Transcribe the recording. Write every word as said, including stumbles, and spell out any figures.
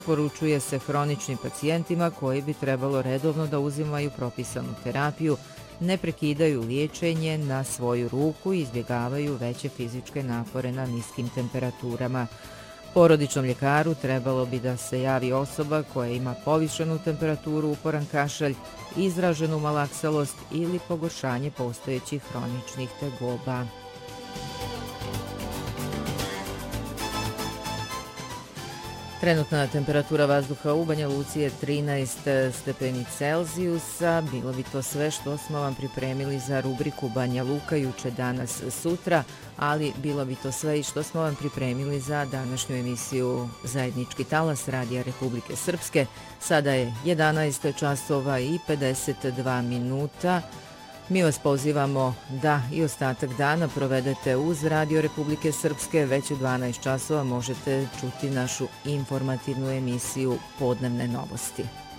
Poručuje se hroničnim pacijentima koji bi trebalo redovno da uzimaju propisanu terapiju, ne prekidaju liječenje na svoju ruku i izbjegavaju veće fizičke napore na niskim temperaturama. Porodičnom ljekaru trebalo bi da se javi osoba koja ima povišenu temperaturu, uporan kašalj, izraženu malaksalost ili pogoršanje postojećih hroničnih tegoba. Trenutna temperatura vazduha u Banja Luci je trinaest stepeni Celzijusa. Bilo bi to sve što smo vam pripremili za rubriku Banja Luka juče, danas, sutra, ali bilo bi to sve i što smo vam pripremili za današnju emisiju Zajednički talas Radija Republike Srpske. Sada je jedanaest časova i pedeset dva minuta. Mi vas pozivamo da i ostatak dana provedete uz Radio Republike Srpske. Već u dvanaest časova možete čuti našu informativnu emisiju Podnevne novosti.